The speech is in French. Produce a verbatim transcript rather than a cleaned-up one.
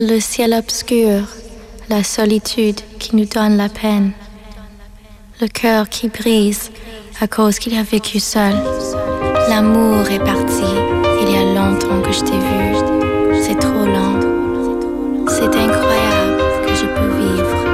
Le ciel obscur, la solitude qui nous donne la peine, le cœur qui brise à cause qu'il a vécu seul. L'amour est parti, il y a longtemps que je t'ai vu.